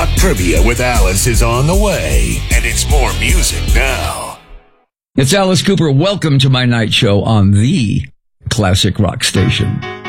Rock Trivia with Alice is on the way, and it's more music now. It's Alice Cooper. Welcome to my night show on the Classic Rock Station.